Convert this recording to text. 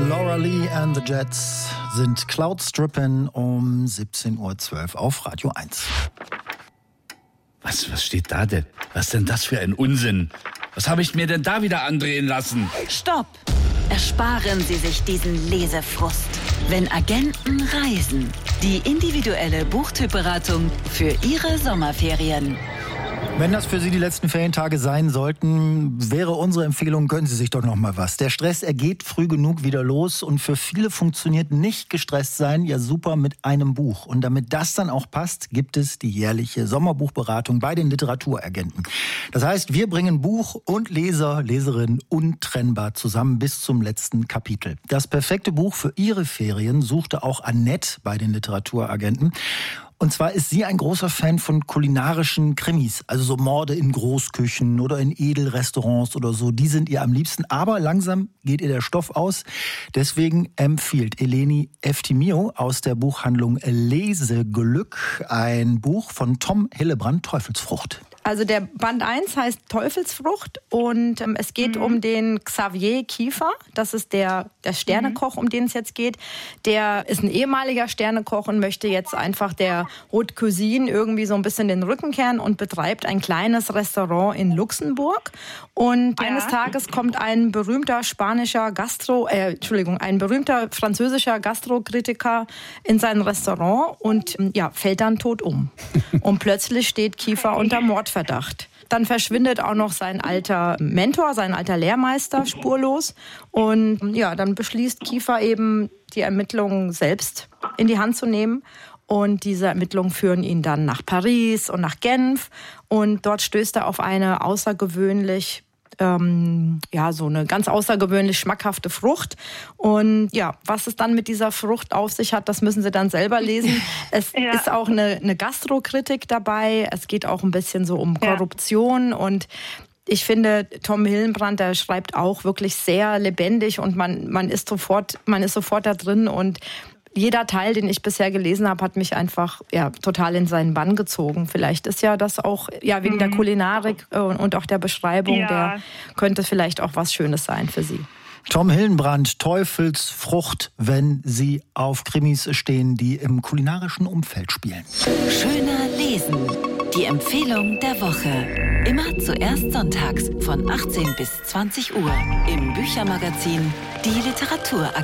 Laura Lee and the Jets sind Cloud Strippin' um 17.12 Uhr auf Radio 1. Was steht da denn? Was ist denn das für ein Unsinn? Was habe ich mir denn da wieder andrehen lassen? Stopp! Ersparen Sie sich diesen Lesefrust. Wenn Agenten reisen. Die individuelle Buchtypberatung für Ihre Sommerferien. Wenn das für Sie die letzten Ferientage sein sollten, wäre unsere Empfehlung, gönnen Sie sich doch noch mal was. Der Stress, er geht früh genug wieder los und für viele funktioniert nicht gestresst sein ja super mit einem Buch. Und damit das dann auch passt, gibt es die jährliche Sommerbuchberatung bei den Literaturagenten. Das heißt, wir bringen Buch und Leser, Leserinnen untrennbar zusammen bis zum letzten Kapitel. Das perfekte Buch für Ihre Ferien suchte auch Annette bei den Literaturagenten. Und zwar ist sie ein großer Fan von kulinarischen Krimis, also so Morde in Großküchen oder in Edelrestaurants oder so. Die sind ihr am liebsten, aber langsam geht ihr der Stoff aus. Deswegen empfiehlt Eleni Eftimio aus der Buchhandlung Leseglück ein Buch von Tom Hillebrand, Teufelsfrucht. Also der Band 1 heißt Teufelsfrucht und es geht um den Xavier Kiefer. Das ist der Sternekoch, um den es jetzt geht. Der ist ein ehemaliger Sternekoch und möchte jetzt einfach der Haute Cuisine irgendwie so ein bisschen den Rücken kehren und betreibt ein kleines Restaurant in Luxemburg. Und eines Tages kommt ein berühmter ein berühmter französischer Gastrokritiker in sein Restaurant und fällt dann tot um. Und plötzlich steht Kiefer unter Mordverdacht. Dann verschwindet auch noch sein alter Mentor, sein alter Lehrmeister spurlos. Und dann beschließt Kiefer eben, die Ermittlungen selbst in die Hand zu nehmen. Und diese Ermittlungen führen ihn dann nach Paris und nach Genf. Und dort stößt er auf eine außergewöhnlich so eine ganz außergewöhnlich schmackhafte Frucht. Und was es dann mit dieser Frucht auf sich hat, das müssen Sie dann selber lesen. Es ist auch eine Gastrokritik dabei. Es geht auch ein bisschen so um Korruption und ich finde, Tom Hillebrand, der schreibt auch wirklich sehr lebendig und man ist sofort da drin und jeder Teil, den ich bisher gelesen habe, hat mich einfach total in seinen Bann gezogen. Vielleicht ist ja das auch wegen der Kulinarik und auch der Beschreibung, der könnte vielleicht auch was Schönes sein für Sie. Tom Hillebrand, Teufelsfrucht, wenn Sie auf Krimis stehen, die im kulinarischen Umfeld spielen. Schöner lesen. Die Empfehlung der Woche. Immer zuerst sonntags von 18 bis 20 Uhr im Büchermagazin Die Literaturagenten.